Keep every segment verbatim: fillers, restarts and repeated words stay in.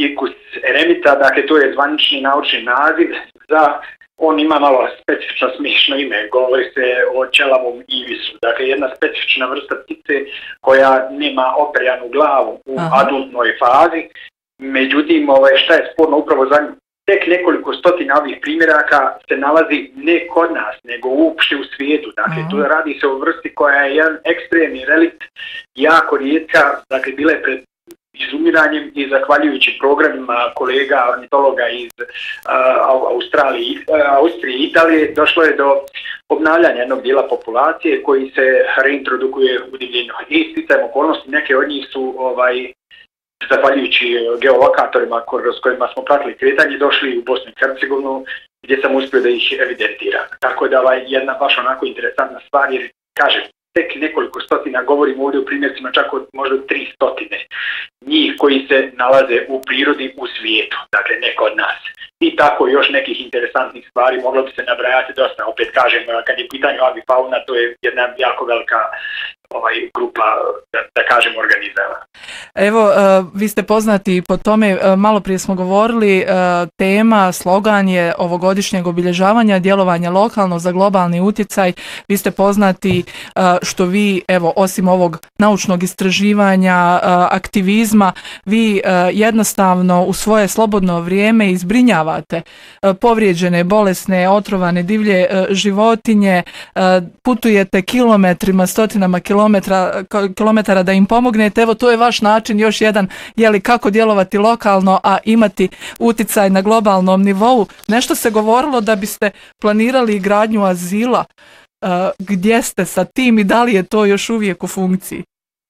Epithecus eremita, dakle to je zvanični naučni naziv za, on ima malo specifično smiješno ime, govori se o ćelavom ibisu, dakle jedna specifična vrsta ptice koja nema operjanu glavu u Aha. adultnoj fazi, međutim ovaj, šta je sporno upravo za nju? Tek nekoliko stotina ovih primjeraka se nalazi ne kod nas, nego uopšte u svijetu. Dakle, tu radi se o vrsti koja je jedan ekstremni relikt, jako rijetka, dakle, bila je pred izumiranjem i zahvaljujući programima kolega ornitologa iz uh, Australije, uh, Austrije i Italije, došlo je do obnavljanja jednog dijela populacije koji se reintrodukuje u divljinu. I sticajem okolnosti, neke od njih su ovaj, zahvaljujući geolokatorima s kojima smo pratili kretanje, došli u Bosnu i Hercegovinu gdje sam uspio da ih evidentiram. Tako da ovaj, jedna baš onako interesantna stvar, jer kažem, tek nekoliko stotina, govorimo ovdje u primjercima čak od možda tri stotine njih koji se nalaze u prirodi u svijetu, dakle ne kod nas. I tako još nekih interesantnih stvari, moglo bi se nabrajati dosta. Opet kažem, kad je pitanje avifauna, to je jedna jako velika ovaj, grupa, da, da kažem, organizama. Evo, uh, vi ste poznati po tome, uh, malo prije smo govorili, uh, tema, slogan je ovogodišnjeg obilježavanja djelovanja lokalno za globalni utjecaj. Vi ste poznati uh, što vi, evo, osim ovog naučnog istraživanja, uh, aktivizma, vi uh, jednostavno u svoje slobodno vrijeme izbrinjavate uh, povrijeđene, bolesne, otrovane divlje uh, životinje, uh, putujete kilometrima, stotinama kilometrima Kilometra, kilometara da im pomognete. Evo, to je vaš način, još jedan, jeli, kako djelovati lokalno, a imati uticaj na globalnom nivou. Nešto se govorilo da biste planirali gradnju azila. Uh, gdje ste sa tim i da li je to još uvijek u funkciji?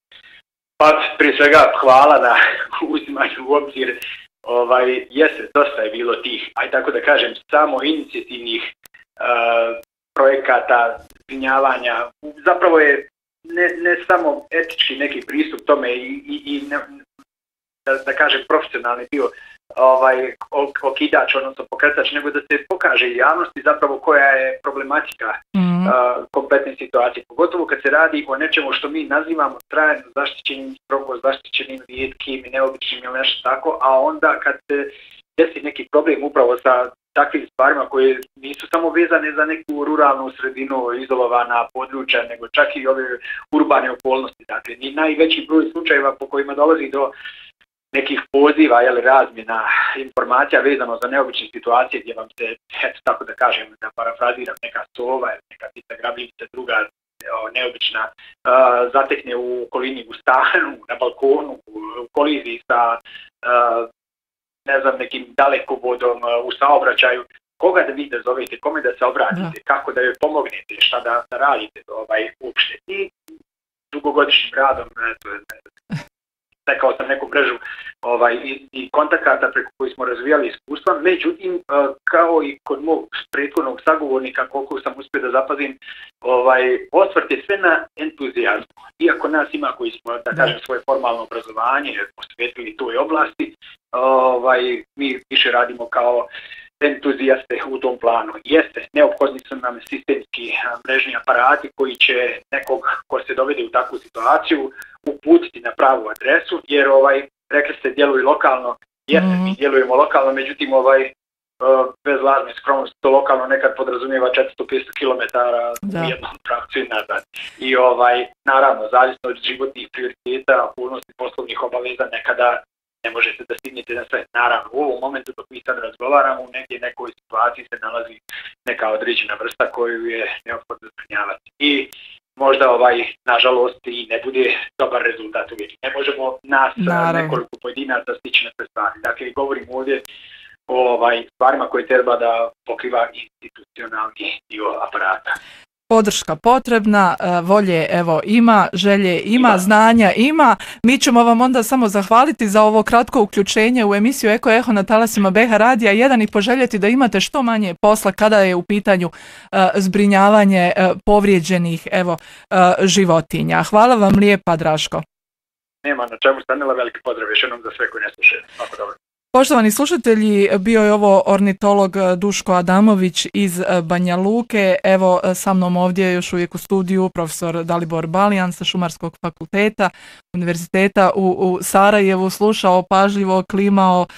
Pa, prije svega, hvala na uzimanju u obzir. Ovaj, jeste, dosta je bilo tih, aj tako da kažem, samo inicijativnih uh, projekata, zbrinjavanja. Zapravo je Ne, ne samo etički neki pristup tome i, i, i ne, da, da kažem profesionalni bio ovaj, okidač, odnosno pokretač, nego da se pokaže javnosti zapravo koja je problematika mm-hmm. uh, kompletne situacije. Pogotovo kad se radi o nečemu što mi nazivamo trajno zaštićenim, strogo zaštićenim, rijetkim i neobičnim ili nešto tako, a onda kad se desi neki problem upravo sa takvim stvarima koje nisu samo vezane za neku ruralnu sredinu, izolovana područja, nego čak i ove urbane okolnosti. Dakle, ni najveći broj slučajeva po kojima dolazi do nekih poziva, jel, razmjena informacija vezano za neobične situacije gdje vam se, eto tako da kažem, da parafraziram, neka sova, neka ptica grabljivica, druga neobična, uh, zatekne u okolini u stanu, na balkonu, u koliziji sa uh, ne znam, nekim dalekovodom u saobraćaju, koga da vi da zovete, kome da se obratite, da. Kako da joj pomognete, šta da, da radite ovaj, uopšte. I dugogodišnjim radom, stekao sam neku mrežu ovaj, i, i kontakata preko koji smo razvijali iskustva, međutim, kao i kod mog prethodnog sagovornika, koliko sam uspio da zapazim, ovaj, osvrt je sve na entuzijazmu. Iako nas ima koji smo, da kažem, svoje formalno obrazovanje posvetili toj oblasti, ovaj, mi više radimo kao entuzijaste u tom planu. Jeste, neophodni su nam sistemski mrežni aparati koji će nekog ko se dovede u takvu situaciju uputiti na pravu adresu, jer ovaj, rekli ste, djeluju lokalno, jeste, mm-hmm. mi djelujemo lokalno, međutim ovaj, bez lažne skromnosti, to lokalno nekad podrazumijeva četiristo do petsto kilometara u jednom pravcu i nazad. I ovaj, naravno, zavisno od životnih prioriteta, okolnosti poslovnih obaveza, nekada ne možete da stignete na sve. Naravno, u ovom momentu dok mi sad razgovaramo, u negdje nekoj situaciji se nalazi neka određena vrsta koju je neophodno zbrinjavati. I možda ovaj, nažalost, i ne bude dobar rezultat uvijek. Ne možemo nas, naravno, nekoliko pojedinaca stići na sve stvari. Dakle, govorimo ovdje o ovaj, stvarima koje treba da pokriva institucionalni dio aparata. Podrška potrebna, volje evo ima, želje ima, ima, znanja ima. Mi ćemo vam onda samo zahvaliti za ovo kratko uključenje u emisiju Eko Eho na talasima B H Radija jedan i poželjeti da imate što manje posla kada je u pitanju uh, zbrinjavanje uh, povrijeđenih evo uh, životinja. Hvala vam lijepa, Draško. Nema na čemu, Stanila, veliki pozdrav još jednom za sve koji ne slušaju. Tako dobro. Poštovani slušatelji, bio je ovo ornitolog Duško Adamović iz Banja Luke. Evo, sa mnom ovdje još uvijek u studiju profesor Dalibor Balijan sa Šumarskog fakulteta Univerziteta u, u Sarajevu, slušao pažljivo, klimao,